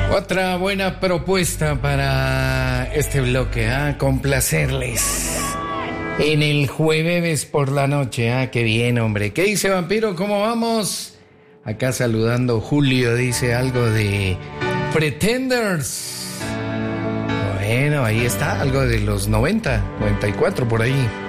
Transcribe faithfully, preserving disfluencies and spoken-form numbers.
Otra buena propuesta para este bloque, ¿ah? ¿eh? Complacerles en el jueves por la noche, ¿ah? ¿eh? Qué bien, hombre. ¿Qué dice Vampiro? ¿Cómo vamos? Acá saludando Julio, dice algo de Pretenders. Bueno, ahí está, algo de los noventa, noventa y cuatro por ahí.